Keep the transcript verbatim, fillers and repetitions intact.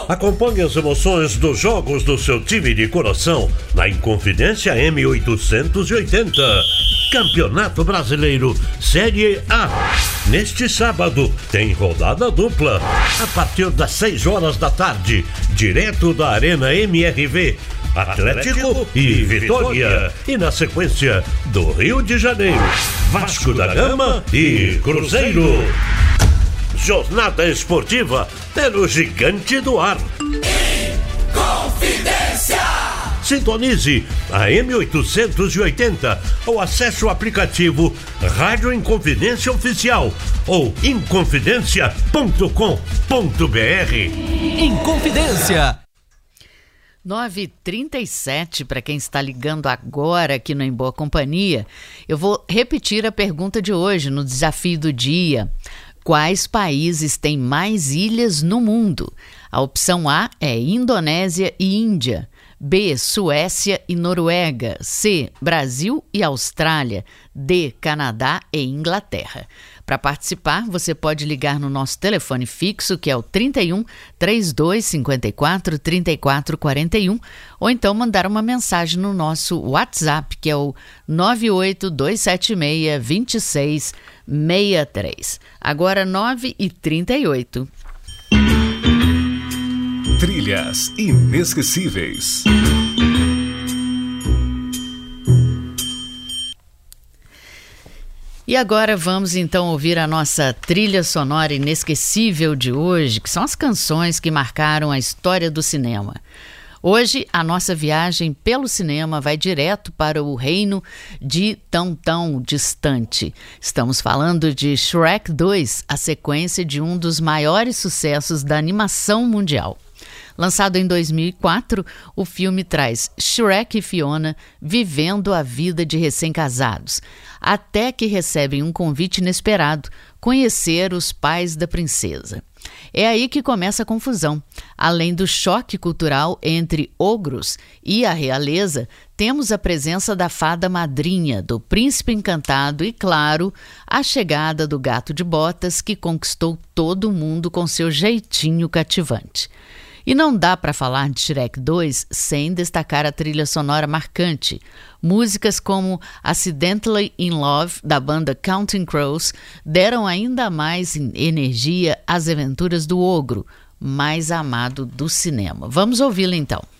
Acompanhe as emoções dos jogos do seu time de coração na Inconfidência M oitocentos e oitenta. Campeonato Brasileiro Série A. Neste sábado tem rodada dupla a partir das seis horas da tarde, direto da Arena M R V. Atlético e Vitória. E na sequência do Rio de Janeiro, Vasco da Gama e Cruzeiro. Jornada esportiva pelo Gigante do Ar. Inconfidência. Sintonize a M oitocentos e oitenta ou acesse o aplicativo Rádio Inconfidência Oficial ou inconfidência ponto com ponto b r. Inconfidência. nove e trinta e sete, para quem está ligando agora aqui no Em Boa Companhia, eu vou repetir a pergunta de hoje no desafio do dia. Quais países têm mais ilhas no mundo? A opção A é Indonésia e Índia. B, Suécia e Noruega. C, Brasil e Austrália. D, Canadá e Inglaterra. Para participar, você pode ligar no nosso telefone fixo, que é o trinta e um, trinta e dois, cinquenta e quatro, trinta e quatro quarenta e um, ou então mandar uma mensagem no nosso WhatsApp, que é o nove oito dois sete seis, dois seis seis três. Agora nove e trinta e oito. Trilhas inesquecíveis. E agora vamos então ouvir a nossa trilha sonora inesquecível de hoje, que são as canções que marcaram a história do cinema. Hoje, a nossa viagem pelo cinema vai direto para o reino de Tão Tão Distante. Estamos falando de Shrek dois, a sequência de um dos maiores sucessos da animação mundial. Lançado em dois mil e quatro, o filme traz Shrek e Fiona vivendo a vida de recém-casados, até que recebem um convite inesperado, conhecer os pais da princesa. É aí que começa a confusão. Além do choque cultural entre ogros e a realeza, temos a presença da fada madrinha, do príncipe encantado e, claro, a chegada do gato de botas que conquistou todo mundo com seu jeitinho cativante. E não dá para falar de Shrek dois sem destacar a trilha sonora marcante. Músicas como Accidentally in Love, da banda Counting Crows, deram ainda mais energia às aventuras do ogro, mais amado do cinema. Vamos ouvi-la então.